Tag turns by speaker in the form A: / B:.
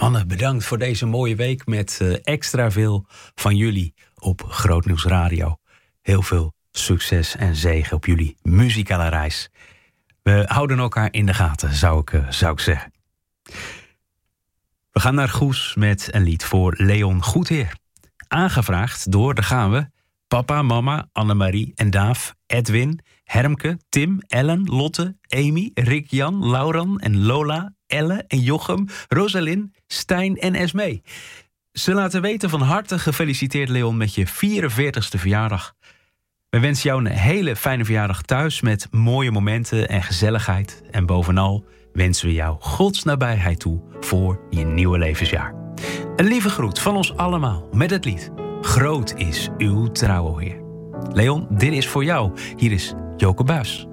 A: Mannen, bedankt voor deze mooie week met extra veel van jullie op Grootnieuws Radio. Heel veel succes en zegen op jullie muzikale reis. We houden elkaar in de gaten, zou ik zeggen. We gaan naar Goes met een lied voor Leon Goedheer. Aangevraagd door, daar gaan we, papa, mama, Annemarie en Daaf, Edwin, Hermke, Tim, Ellen, Lotte, Amy, Rick, Jan, Lauran en Lola, Elle en Jochem, Rosalind, Stijn en Esmee. Ze laten weten van harte gefeliciteerd Leon met je 44ste verjaardag. We wensen jou een hele fijne verjaardag thuis met mooie momenten en gezelligheid. En bovenal wensen we jou Gods nabijheid toe voor je nieuwe levensjaar. Een lieve groet van ons allemaal met het lied Groot is uw trouw, o Heer. Leon, dit is voor jou. Hier is Joke Buis.